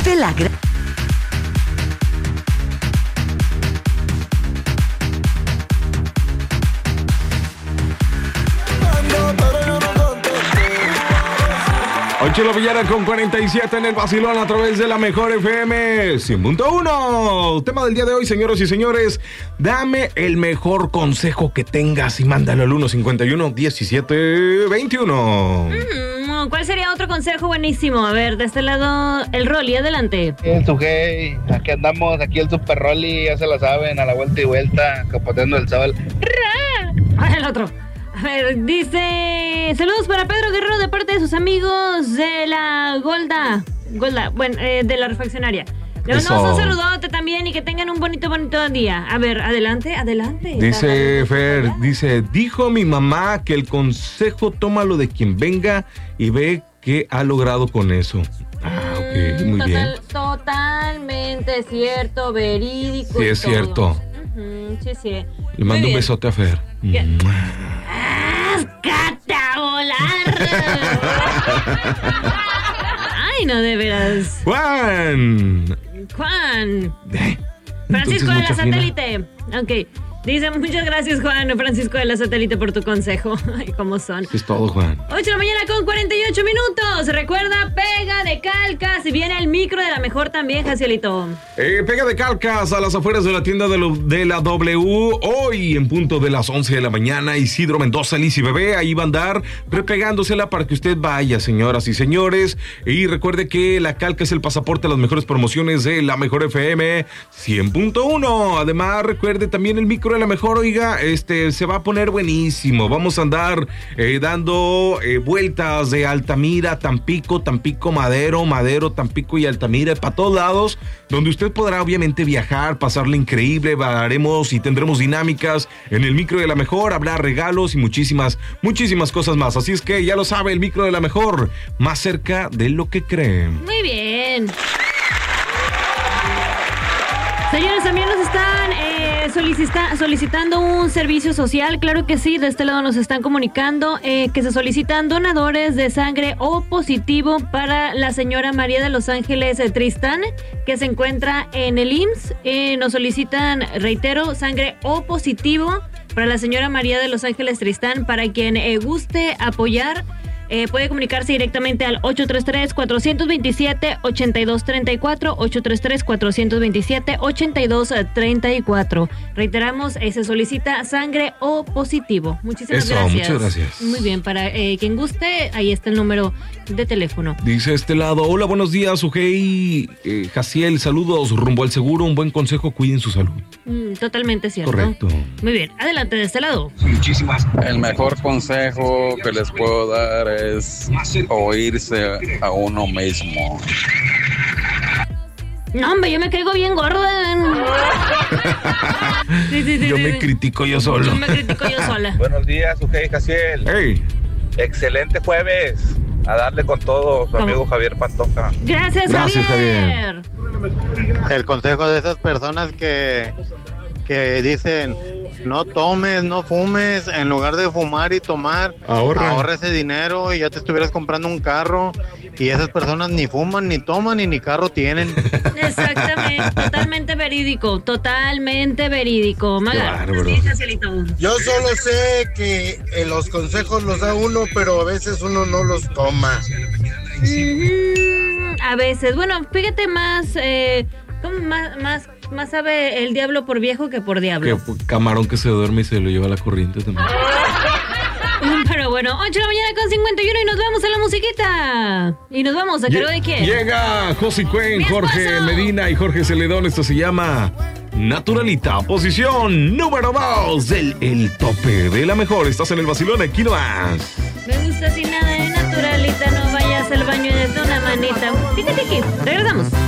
de la gran... Ocho de la mañana con 47 en el vacilón a través de la mejor FM 100.1. Tema del día de hoy, señoras y señores, dame el mejor consejo que tengas y mándalo al 151-1721. ¿Cuál sería otro consejo buenísimo? A ver, de este lado, el Rolly, adelante. El Sujei, aquí andamos, aquí el Super Rolly, ya se la saben, a la vuelta y vuelta, capoteando el sol. El otro. A ver, dice... Saludos para Pedro Guerrero de parte de sus amigos de la Golda, bueno, de la refaccionaria. Le mandamos un saludote también y que tengan un bonito día. A ver, adelante. Dice Fer, dijo mi mamá que el consejo tómalo de quien venga y ve qué ha logrado con eso. Ok, muy bien. Totalmente cierto, verídico. Sí, es cierto. Sí. Le mando un besote a Fer. ¡Cata a volar! Ay, no, de veras. Juan. Francisco de la Satélite. Ok. Dice, muchas gracias, Juan Francisco de la Satélite, por tu consejo. Ay, cómo son. Es todo, Juan. 8 de la mañana con 48 minutos. Recuerda, pega de calcas. Y viene el micro de la mejor también, Jacielito. Pega de calcas a las afueras de la tienda de la W. Hoy, en punto de las 11 de la mañana, Isidro Mendoza, Liz y Bebé. Ahí va a andar repegándosela para que usted vaya, señoras y señores. Y recuerde que la calca es el pasaporte a las mejores promociones de la mejor FM 100.1. Además, recuerde también el micro de la mejor, oiga, se va a poner buenísimo. Vamos a andar dando vueltas de Altamira, Tampico, Madero, Tampico y Altamira, para todos lados, donde usted podrá obviamente viajar, pasarle increíble. Haremos y tendremos dinámicas en el micro de la mejor, habrá regalos y muchísimas cosas más. Así es que ya lo sabe, el micro de la mejor, más cerca de lo que creen. Muy bien. Señores, también nos están solicitando un servicio social. Claro que sí, de este lado nos están comunicando que se solicitan donadores de sangre O positivo para la señora María de los Ángeles Tristán, que se encuentra en el IMSS. Nos solicitan, reitero, sangre O positivo para la señora María de los Ángeles Tristán. Para quien guste apoyar, puede comunicarse directamente al 833-427-8234, 833-427-8234. Reiteramos, se solicita sangre O positivo. Muchísimas gracias. Muchas gracias. Muy bien, para quien guste, ahí está el número de teléfono. Dice este lado, hola, buenos días, Ujei, Jaciel, saludos, rumbo al seguro, un buen consejo, cuiden su salud. Totalmente cierto. Correcto. Muy bien, adelante de este lado. Muchísimas. El mejor consejo que les puedo dar es oírse a uno mismo. No, hombre, yo me caigo bien gorda. Yo me critico yo solo. Yo me critico yo sola. Buenos días, Ujei, Jaciel. Hey. Excelente jueves. A darle con todo, su amigo Javier Pantoja. Gracias, Javier. El consejo de esas personas que dicen, no tomes, no fumes, en lugar de fumar y tomar, ahorra ese dinero y ya te estuvieras comprando un carro. Y esas personas ni fuman, ni toman y ni carro tienen. Exactamente, totalmente verídico. Maga. Yo solo sé que los consejos los da uno, pero a veces uno no los toma. A veces, bueno, fíjate más, más sabe el diablo por viejo que por diablo. Que camarón que se duerme y se lo lleva a la corriente también. Pero bueno, 8 de la mañana con 51 y nos vamos a la musiquita. Y nos vamos, ¿a cargo de quién? Llega José Cuen, Jorge Medina y Jorge Celedón. Esto se llama Naturalita, posición número 2 del El Tope de la Mejor. Estás en el vacilón, aquí no más. Me gusta sin nada de Naturalita, no vayas al baño y desde una manita. Fíjate aquí, regresamos.